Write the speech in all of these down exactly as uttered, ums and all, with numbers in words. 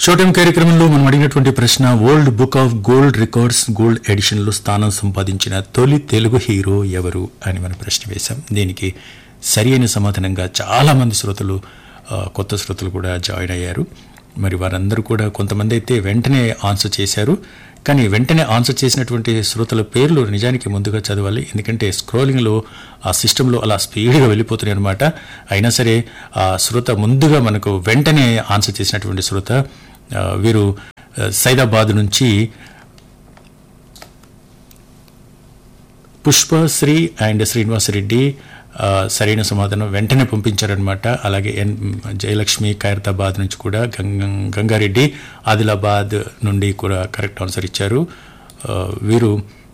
Showtime కార్యక్రమంలో మనం అడిగినటువంటి ప్రశ్న, world book of gold records gold ఎడిషన్లో స్థానం సంపాదించిన తొలి తెలుగు హీరో ఎవరు అని మనం ప్రశ్న వేశాం. దీనికి సరి అయిన సమాధానంగా చాలామంది శ్రోతలు, కొత్త శ్రోతలు కూడా జాయిన్ అయ్యారు. మరి వారందరూ కూడా కొంతమంది అయితే వెంటనే ఆన్సర్ చేశారు. కానీ వెంటనే ఆన్సర్ చేసినటువంటి శ్రోతల పేర్లు నిజానికి ముందుగా చదవాలి, ఎందుకంటే స్క్రోలింగ్లో ఆ సిస్టంలో అలా స్పీడ్గా వెళ్ళిపోతున్నాయి అనమాట. అయినా సరే ఆ శ్రోత ముందుగా మనకు వెంటనే ఆన్సర్ చేసినటువంటి శ్రోత వీరు సైదాబాద్ నుంచి పుష్పశ్రీ అండ్ శ్రీనివాసరెడ్డి సరైన సమాధానం వెంటనే పంపించారనమాట. అలాగే ఎన్ జయలక్ష్మి ఖైరతాబాద్ నుంచి కూడా, గంగారెడ్డి ఆదిలాబాద్ నుండి కూడా కరెక్ట్ ఆన్సర్ ఇచ్చారు. వీరు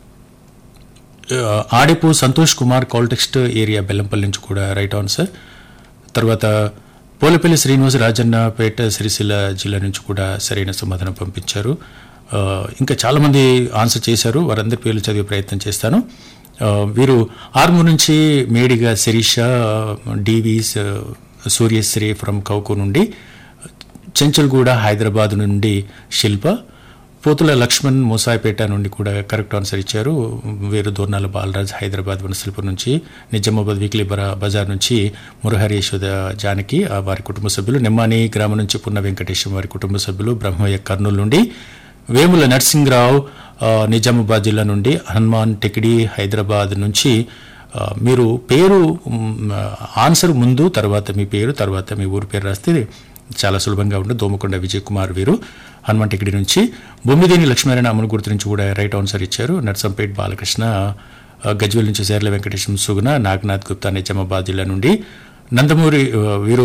ఆడెపు సంతోష్ కుమార్ కాల్టెక్స్ట్ ఏరియా బెల్లంపల్లి నుంచి కూడా రైట్ ఆన్సర్. తర్వాత పోలపల్లి శ్రీనివాస్ రాజన్నపేట సిరిసిల్ల జిల్లా నుంచి కూడా సరైన సమాధానం పంపించారు. ఇంకా చాలామంది ఆన్సర్ చేశారు, వారందరి పేర్లు చదివే ప్రయత్నం చేస్తాను. వీరు ఆర్మూర్ నుంచి మేడిగా శిరీష, డివిస్ సూర్యశ్రీ ఫ్రమ్ కౌకు నుండి, చెంచల్గూడ హైదరాబాద్ నుండి శిల్ప, పోతుల లక్ష్మణ్ మూసాయిపేట నుండి కూడా కరెక్ట్ ఆన్సర్ ఇచ్చారు. వీరు దోర్నాల బాలరాజ్ హైదరాబాద్ వనస్థలిపురం నుంచి, నిజామాబాద్ వీక్లీ బజార్ నుంచి మురహరి యశోద జానకి వారి కుటుంబ సభ్యులు, నెమ్మాని గ్రామం నుంచి పున్న వెంకటేశం వారి కుటుంబ సభ్యులు, బ్రహ్మయ్య కర్నూలు నుండి, వేముల నర్సింగ్రావు నిజామాబాద్ జిల్లా నుండి, హనుమాన్ టెకిడి హైదరాబాద్ నుంచి. మీరు పేరు ఆన్సర్ ముందు తర్వాత మీ పేరు తర్వాత మీ ఊరి పేరు రాస్తే చాలా సులభంగా ఉంటుంది. దోమకొండ విజయ్ కుమార్ వీరు హనుమాన్ టెకిడి నుంచి, బొమ్మిదేని లక్ష్మీనారాయణ అమను గుర్తు నుంచి కూడా రైట్ ఆన్సర్ ఇచ్చారు. నర్సంపేట్ బాలకృష్ణ గజ్వేల్ నుంచి, సేర్ల వెంకటేశం సుగుణ, నాగనాథ్ గుప్తా నిజామాబాద్ జిల్లా నుండి, నందమూరి వీరు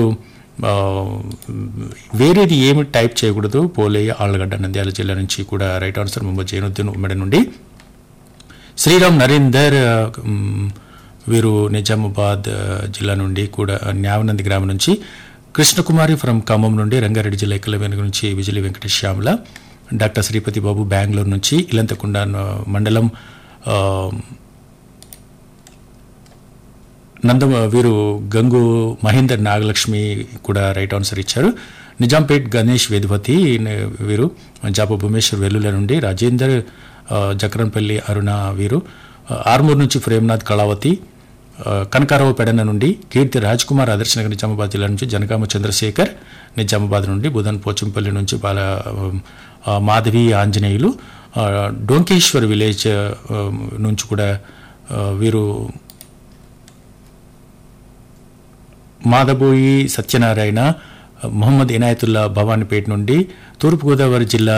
వేరేది ఏమి టైప్ చేయకూడదు, పోలేయ ఆళ్లగడ్డ నంద్యాల జిల్లా నుంచి కూడా రైట్ ఆన్సర్. మొహమ్మద్ జైనుద్దీన్ ఉమ్మడి నుండి, శ్రీరామ్ నరేందర్ వీరు నిజామాబాద్ జిల్లా నుండి కూడా, న్యావనంది గ్రామం నుంచి, కృష్ణకుమారి ఫ్రమ్ ఖమ్మం నుండి, రంగారెడ్డి జిల్లా ఎక్కల వెనుక నుంచి విజయలి వెంకటేష్ శ్యామల, డాక్టర్ శ్రీపతి బాబు బెంగళూరు నుంచి, ఇలంతకుండ మండలం నంద వీరు గంగు మహేందర్ నాగలక్ష్మి కూడా రైట్ ఆన్సర్ ఇచ్చారు. నిజాంపేట్ గణేష్ వేదవతి వీరు జాప భువనేశ్వర్ వెల్లుల నుండి, రాజేందర్ జకరంపల్లి అరుణ వీరు ఆర్మూర్ నుంచి, ప్రేమ్నాథ్ కళావతి కనకారావు పెడన నుండి, కీర్తి రాజ్ కుమార్ ఆదర్శనగర్ నిజామాబాద్ జిల్లా నుంచి, జనగామ చంద్రశేఖర్ నిజామాబాద్ నుండి, బుధన్ పోచంపల్లి నుంచి బాల మాధవి ఆంజనేయులు, డోంకేశ్వర్ విలేజ్ నుంచి కూడా వీరు మాధబోయి సత్యనారాయణ, మొహమ్మద్ ఇనాయతుల్లా భవానీపేట నుండి, తూర్పుగోదావరి జిల్లా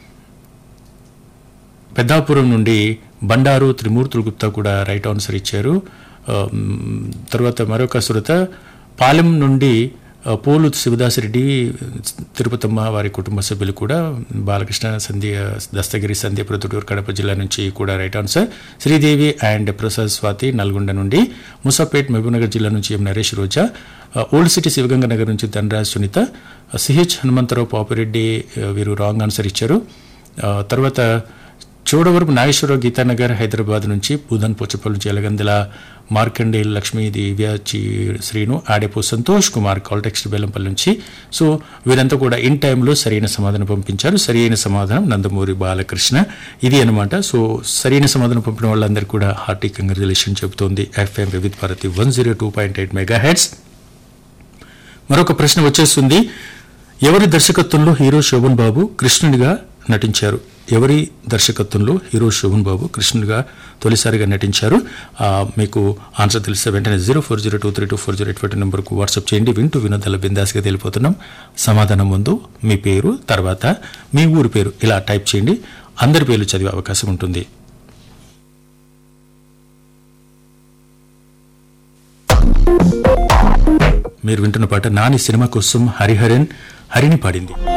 పెద్దాపురం నుండి బండారు త్రిమూర్తులు గుప్తా కూడా రైట్ ఆన్సర్ ఇచ్చారు. తర్వాత మరొక శ్రోత పాలెం నుండి పోలు శివదాసరెడ్డి తిరుపతమ్మ వారి కుటుంబ సభ్యులు కూడా, బాలకృష్ణ సంధ్య దస్తగిరి సంధ్య ప్రొద్దుటూరు కడప జిల్లా నుంచి కూడా right answer. Sridevi and Prasad Swathi Nalgonda నుండి, ముసాపేట్ మహబూబ్నగర్ జిల్లా నుంచి ఎం నరేష్ రోజా, ఓల్డ్ సిటీ శివగంగ నగర్ నుంచి ధనరాజ్ సునీత, సిహెచ్ హనుమంతరావు పాపిరెడ్డి వీరు రాంగ్ ఆన్సర్ ఇచ్చారు. తర్వాత చోడవరపు నాగేశ్వరరావు గీతానగర్ హైదరాబాద్ నుంచి, పూదన్ పోచపల్లి నుంచి ఎలగందల మార్కండే లక్ష్మీ దివ్య శ్రీను, ఆడెపు సంతోష్ కుమార్ కాల్టెక్స్ట్ బెల్లంపల్లి నుంచి. సో వీరంతా కూడా ఇన్ టైంలో సరైన సమాధానం పంపించారు. సరైన సమాధానం నందమూరి బాలకృష్ణ. ఇది అనమాట. సో సరైన సమాధానం పంపిన వాళ్ళందరికీ కూడా హార్టీ కంగ్రాచులేషన్ చెబుతోంది ఎఫ్ఎం వివిధ Bharati one zero two point eight mega heads. మరొక ప్రశ్న వచ్చేస్తుంది, ఎవరి దర్శకత్వంలో హీరో శోభన్ బాబు కృష్ణునిగా నటించారు? ఎవరి దర్శకత్వంలో హీరో శోభన్ బాబు కృష్ణునిగా తొలిసారిగా నటించారు? మీకు ఆన్సర్ తెలిస్తే వెంటనే zero four zero two three two four zero eight five నెంబర్కు వాట్సాప్ చేయండి. వింటూ వినోదాల బిందాస్గా తెలిపోతున్నాం. సమాధానం ముందు మీ పేరు, తర్వాత మీ ఊరి పేరు ఇలా టైప్ చేయండి. అందరి పేర్లు చదివే అవకాశం ఉంటుంది. మీరు వింటున్న పాట నాని సినిమా కోసం హరిహరన్ హరిని పాడింది.